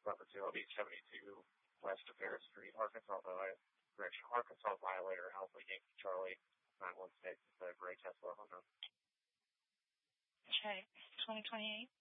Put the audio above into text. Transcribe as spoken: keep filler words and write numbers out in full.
Clever two, L B seventy-two, west of Ferris Street, Arkansas, direction Arkansas Violator, Alpha Yankee Charlie, nine one six, the Gray Tesla Honda. Okay, twenty twenty-eight.